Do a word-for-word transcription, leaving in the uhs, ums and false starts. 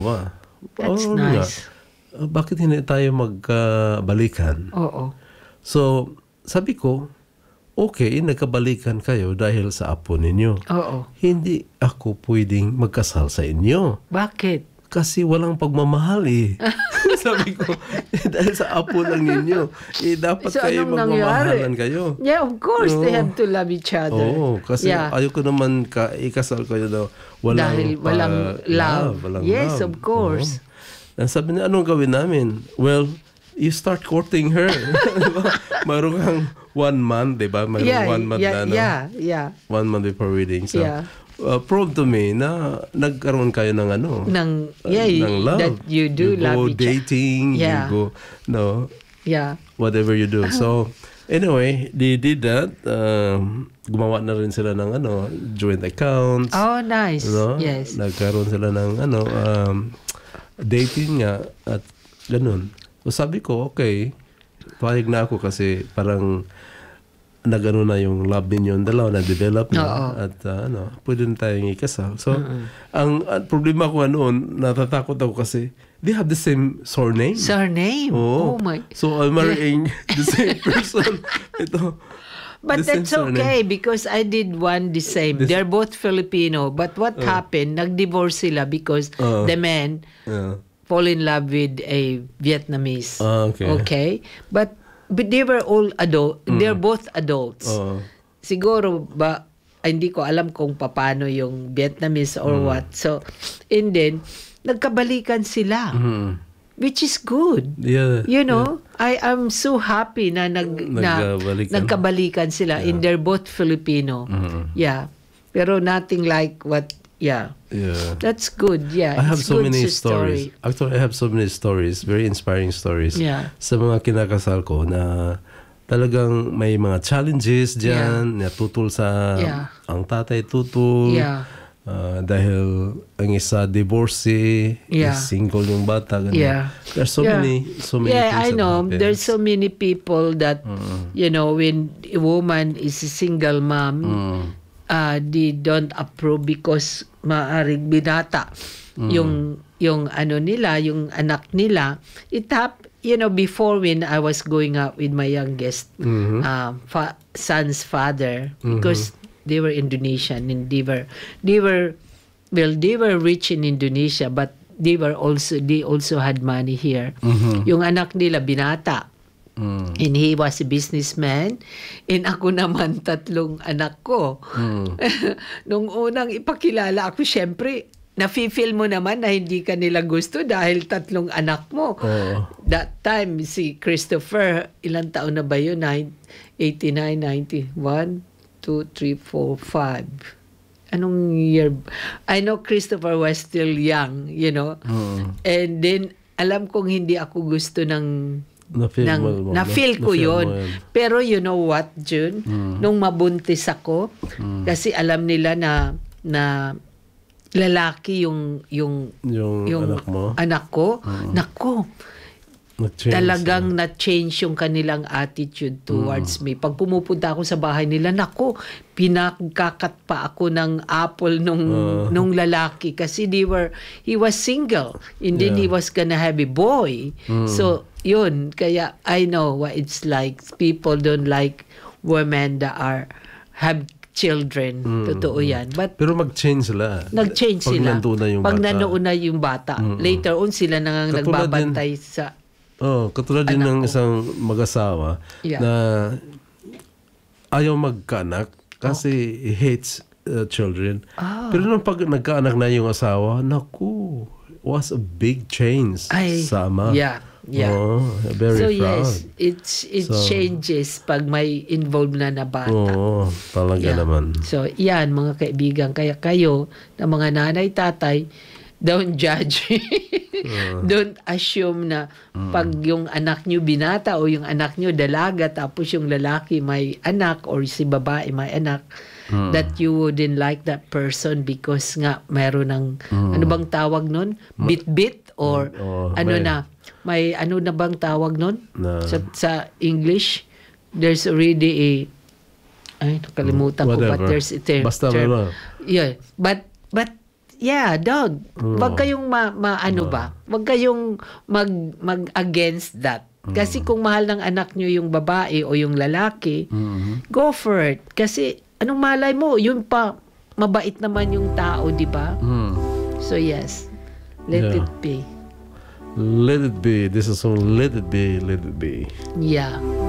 Wow. That's Oo nga. nice. Uh, bakit hindi tayo magkabalikan? Oo. So, sabi ko, okay, nagkabalikan kayo dahil sa apo ninyo. Oo. Hindi ako pwedeng magkasal sa inyo. Bakit? Kasi walang pagmamahal eh. Sabi ko, eh, dahil sa apo lang ninyo, eh, dapat So, kayo anong magmamahalan nangyari? kayo. Yeah, of course, they Oo. have to love each other. Oo, kasi Yeah. ayoko naman ka, ikasal kayo na walang Dahil pa- walang love. walang Yes, love. of course. Oo. Sabi niya, anong gawin namin? Well, you start courting her. Diba? Mayroon kang one month, di ba? Mayroon Yeah, one month yeah, na, no? yeah, yeah. One month before wedding. So, Yeah. uh, prove to me na nagkaroon kayo ng ano? Nang, yeah, ng love. that you do you love go each other. dating, Yeah. you go, no, Yeah. whatever you do. So, anyway, they did that. Um, gumawa na rin sila ng ano, joint accounts. Oh, nice. No? Yes. Nagkaroon sila ng ano, um, dating nga at ganun. So sabi ko, okay, payag na ako kasi parang nagano na yung love ninyo yung dalawa, na-develop na. Oo. At uh, ano, pwede na tayong ikasal. So, ang, ang problema ko noon, natatakot ako kasi they have the same surname. Surname? Oo. Oh, my. So, I'm marrying the same person. Ito. But the same that's surname. okay because I did one the same. This- They're both Filipino. But what happened, nag-divorce sila because Uh. the man Yeah. fall in love with a Vietnamese. Ah, okay. Okay? But, but they were all adult. They're both adults. Oo. Siguro ba, ay, hindi ko alam kung paano yung Vietnamese or Mm. what. So, and then, nagkabalikan sila. Mhm. Which is good. Yeah. You know, I am so happy na nag na Nagkabalikan. nagkabalikan sila and they're both Filipino. Mhm. Yeah. Pero nothing like what yeah. Yeah. That's good. Yeah. I have it's so good many to stories. story. Actually, I have so many stories, very inspiring stories. Yeah. Sa mga kinakasal ko na talagang may mga challenges diyan, natutol sa Yeah. ang tatay tutol. Yeah. Ah, dahil ang isa divorcee, Yeah. is single yung bata. Ganun. Yeah. There's so Yeah. many, so many Yeah, things I that know. happen. There's so many people that you know when a woman is a single mom, Mm. uh, they don't approve because maaring binata yung yung ano nila, yung anak nila. It hap, you know, before when I was going out with my youngest Mhm. uh, fa- son's father because they were Indonesian and they were they were well they were rich in Indonesia but they were also they also had money here. Mhm. Yung anak nila binata. Mm. And he was a businessman. And ako naman, tatlong anak ko. Mm. Nung unang ipakilala ako, syempre, nafe-feel mo naman na hindi ka nila gusto dahil tatlong anak mo. Oo. That time, si Christopher, ilang taon na ba yun? Nine- eighty-nine, ninety-one, two, three, four, five. Anong year? I know Christopher was still young, you know. Mm. And then, alam kong hindi ako gusto ng Na-feel ng, mo- mo- na-feel ko na-feel yun. mo yun. Pero you know what, Jun? Nung mabuntis ako, kasi alam nila na na lalaki yung yung Yung, anak mo, anak ko, nako, nag-change. talagang na-change yung kanilang attitude towards me. Pag pumupunta ako sa bahay nila, nako, pinagkakat pa ako ng apple nung Ah. nung lalaki kasi they were he was single and then Yeah. he was gonna have a boy. So, yun, kaya I know what it's like. People don't like women that are have children. Totoo yan. But Pero mag-change sila. nag-change Pag sila. nandoon na yung Pag bata. nandoon na yung bata. Later on, sila na nga Katulad nagbabantay sa... Oh, katulad din ng isang mag-asawa Yeah. na ayaw magkaanak kasi he hates uh, children. Ah. Pero nung pag nagkaanak na yung asawa, naku, was a big change Ay, sa ama. yeah, yeah. Oh, very So proud. yes, it's it So- changes pag may involved na na bata. Oo, talaga Yeah. naman. So yan mga kaibigan, kaya kayo na mga nanay, tatay, don't judge. Don't assume na pag yung anak nyo binata o yung anak nyo dalaga tapos yung lalaki may anak or si babae may anak, that you wouldn't like that person because nga mayroon ng ano bang tawag nun? Bit-bit or Oh, ano may- na may ano na bang tawag nun? Na- Sa, sa English, there's already a ay nakalimutan ko but Whatever. there's a term. Basta term. meron. Yeah, but but Yeah, dog. Oo. Wag kayong ma, ma- ano ba? Wag kayong mag mag against that. Kasi kung mahal ng anak nyo yung babae o yung lalaki, Mhm. go for it. Kasi anong malay mo, yun pa mabait naman yung tao, di ba? Mm. So yes, let Yeah. it be. Let it be. This is song Let It Be, Let It Be. Yeah.